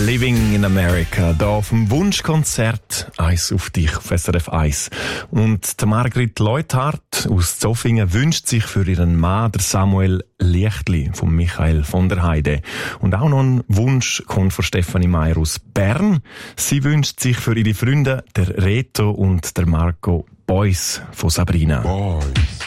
Living in America, da auf dem Wunschkonzert «Eis auf dich» auf SRF 1. Und der Margrit Leuthardt aus Zofingen wünscht sich für ihren Mann, der Samuel Lichtli, von Michael von der Heide. Und auch noch ein Wunsch kommt von Stefanie Meier aus Bern. Sie wünscht sich für ihre Freunde, der Reto und der Marco Boys von Sabrina. Boys.